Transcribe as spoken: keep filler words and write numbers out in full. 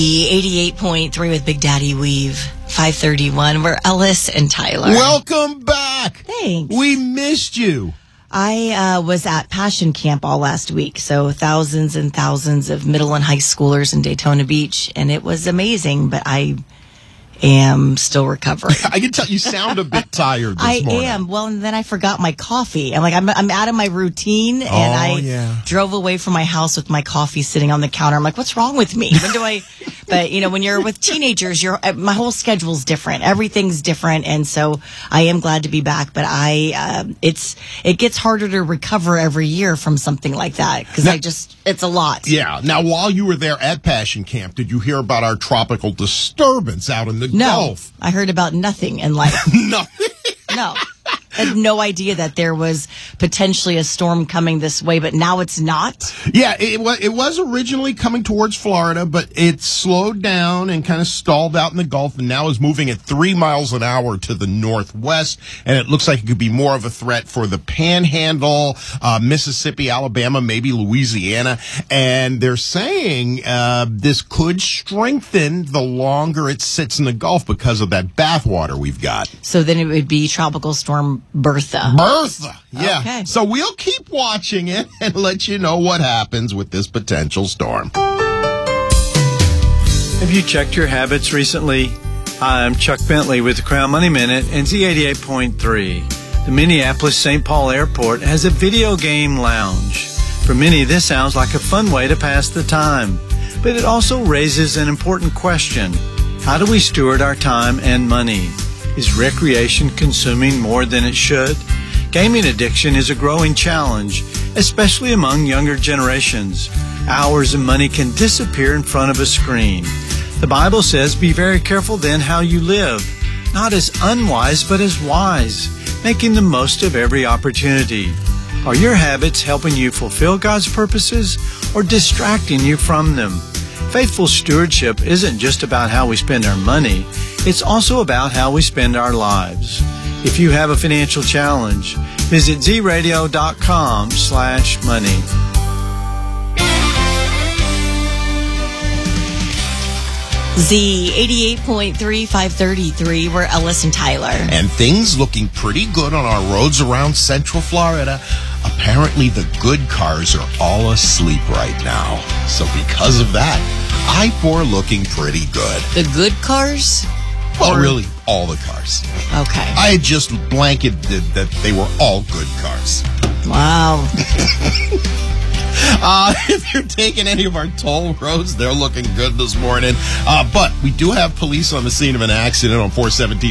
eighty-eight point three with Big Daddy Weave, five thirty-one. We're Ellis and Tyler. Welcome back. Thanks. We missed you. I uh, was at Passion Camp all last week, so thousands and thousands of middle and high schoolers in Daytona Beach, and it was amazing, but I am still recovering. I can tell you sound a bit tired this I morning. am. Well, and then I forgot my coffee. I'm like, I'm, I'm out of my routine, and Oh, I yeah. drove away from my house with my coffee sitting on the counter. I'm like, what's wrong with me? When do I? But you know, when you're with teenagers, you're my whole schedule's different. Everything's different, and so I am glad to be back. But I, uh, it's it gets harder to recover every year from something like that because I just it's a lot. Yeah. Now, while you were there at Passion Camp, did you hear about our tropical disturbance out in the No, Gulf? I heard about nothing in life. Nothing. No. I had no idea that there was potentially a storm coming this way, but now it's not. Yeah, it was, it was originally coming towards Florida, but it slowed down and kind of stalled out in the Gulf and now is moving at three miles an hour to the northwest. And it looks like it could be more of a threat for the Panhandle, uh, Mississippi, Alabama, maybe Louisiana. And they're saying uh, this could strengthen the longer it sits in the Gulf because of that bathwater we've got. So then it would be Tropical Storm Bertha. Bertha, yeah. Okay. So we'll keep watching it and let you know what happens with this potential storm. Have you checked your habits recently? Hi, I'm Chuck Bentley with the Crown Money Minute and Z eighty-eight point three. The Minneapolis Saint Paul Airport has a video game lounge. For many, this sounds like a fun way to pass the time, but it also raises an important question. How do we steward our time and money? Is recreation consuming more than it should? Gaming addiction is a growing challenge, especially among younger generations. Hours and money can disappear in front of a screen. The Bible says, be very careful then how you live, not as unwise but as wise, making the most of every opportunity. Are your habits helping you fulfill God's purposes or distracting you from them? Faithful stewardship isn't just about how we spend our money, it's also about how we spend our lives. If you have a financial challenge, visit zradio.com slash money. Z eighty-eight point three, five thirty-three. We're Ellis and Tyler. And things looking pretty good on our roads around Central Florida. Apparently the good cars are all asleep right now. So because of that, I four looking pretty good. The good cars? Well, Or- really, all the cars. Okay. I had just blanketed that they were all good cars. Wow. Uh, if you're taking any of our toll roads, they're looking good this morning. Uh, but we do have police on the scene of an accident on four seventeen